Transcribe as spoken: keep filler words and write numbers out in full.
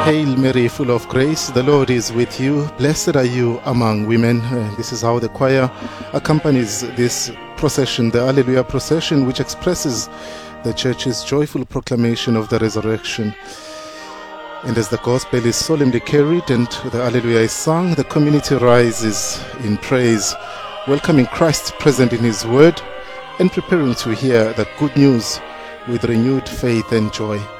Hail Mary, full of grace, the Lord is with you. Blessed are you among women. Uh, this is how the choir accompanies this procession, the Alleluia procession, which expresses the Church's joyful proclamation of the resurrection. And as the gospel is solemnly carried and the Alleluia is sung, the community rises in praise, welcoming Christ present in his word and preparing to hear the good news with renewed faith and joy.